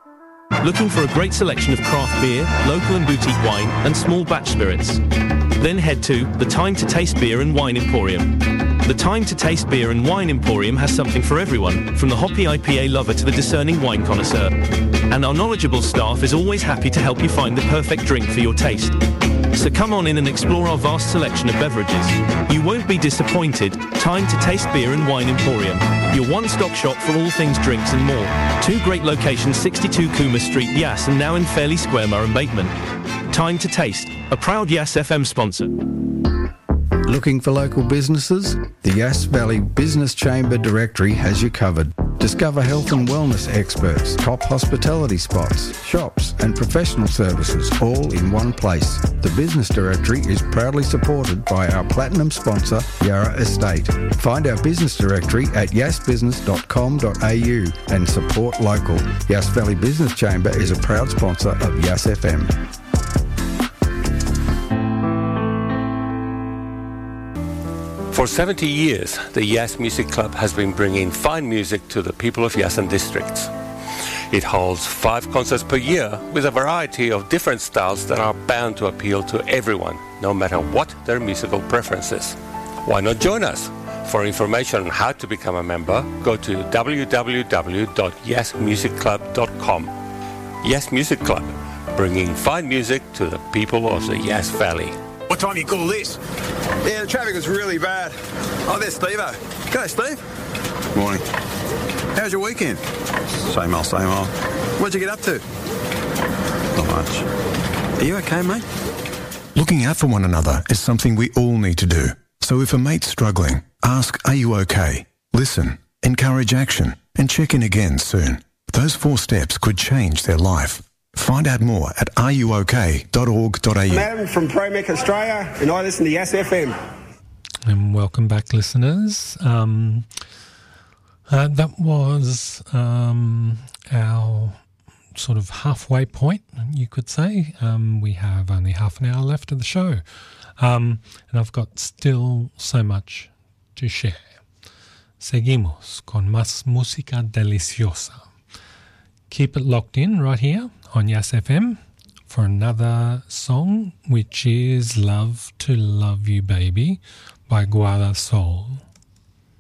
Looking for a great selection of craft beer, local and boutique wine, and small batch spirits? Then head to the Time to Taste Beer and Wine Emporium. The Time to Taste Beer and Wine Emporium has something for everyone, from the hoppy IPA lover to the discerning wine connoisseur. And our knowledgeable staff is always happy to help you find the perfect drink for your taste. So come on in and explore our vast selection of beverages. You won't be disappointed. Time to Taste Beer and Wine Emporium, your one-stop shop for all things drinks and more. Two great locations, 62 Cooma Street, Yass, and now in Fairley Square, Murray Bateman. Time to Taste, a proud Yass FM sponsor. Looking for local businesses? The Yass Valley Business Chamber Directory has you covered. Discover health and wellness experts, top hospitality spots, shops and professional services all in one place. The Business Directory is proudly supported by our platinum sponsor, Yarra Estate. Find our business directory at yassbusiness.com.au and support local. Yass Valley Business Chamber is a proud sponsor of Yass FM. For 70 years, the Yass Music Club has been bringing fine music to the people of Yass and districts. It holds 5 concerts per year with a variety of different styles that are bound to appeal to everyone, no matter what their musical preferences. Why not join us? For information on how to become a member, go to www.yassmusicclub.com. Yass Music Club, bringing fine music to the people of the Yass Valley. What time do you call this? Yeah, the traffic was really bad. Oh, there's Steve-o. G'day, Steve. Morning. How's your weekend? Same old, same old. What'd you get up to? Not much. Are you okay, mate? Looking out for one another is something we all need to do. So if a mate's struggling, ask, are you okay? Listen, encourage action, and check in again soon. Those 4 steps could change their life. Find out more at ruok.org.au. I'm Adam from ProMech Australia, and I listen to Yass FM. And welcome back, listeners. That was our sort of halfway point, you could say. We have only half an hour left of the show. And I've got still so much to share. Seguimos con más música deliciosa. Keep it locked in right here on Yass FM for another song, which is Love to Love You Baby by Guada Soul.